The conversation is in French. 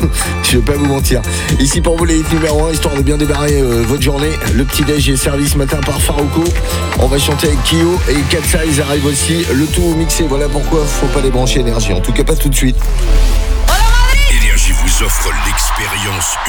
Je vais pas vous mentir. Ici pour vous les hits numéro 1, histoire de bien démarrer votre journée. Le petit déj est servi ce matin par Farouko. On va chanter avec Kyo et Cat Size arrive aussi. Le tout mixé, voilà pourquoi faut pas les brancher Énergie. En tout cas pas tout de suite. Énergie vous offre l'expérience